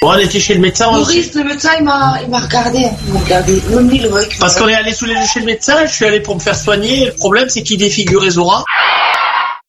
Bon, on était chez le médecin. Maurice, le médecin, il m'a regardé. Même lui, le mec. Parce qu'on est allé chez le médecin, je suis allé pour me faire soigner. Le problème, c'est qu'il défigurait Zora.